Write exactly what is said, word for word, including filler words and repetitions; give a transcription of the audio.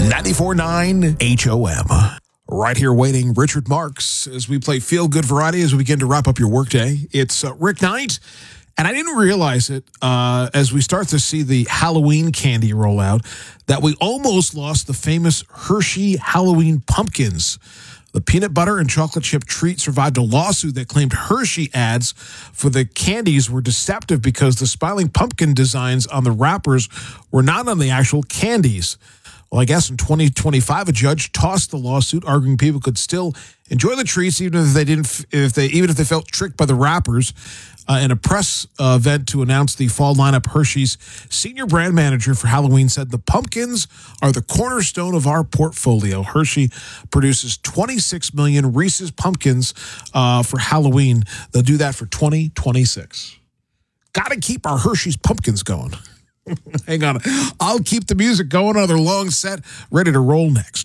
ninety-four point nine H O M. Right here waiting, Richard Marks, as we play Feel Good Variety as we begin to wrap up your workday. It's uh, Rick Knight, and I didn't realize it uh, as we start to see the Halloween candy roll out that we almost lost the famous Hershey Halloween pumpkins. The peanut butter and chocolate chip treat survived a lawsuit that claimed Hershey ads for the candies were deceptive because the smiling pumpkin designs on the wrappers were not on the actual candies. Well, I guess in twenty twenty-five, a judge tossed the lawsuit, arguing people could still enjoy the treats even if they didn't, if they even if they felt tricked by the wrappers. Uh, in a press uh, event to announce the fall lineup, Hershey's senior brand manager for Halloween said the pumpkins are the cornerstone of our portfolio. Hershey produces twenty-six million Reese's pumpkins uh, for Halloween. They'll do that for twenty twenty-six. Got to keep our Hershey's pumpkins going. Hang on. I'll keep the music going. Another long set ready to roll next.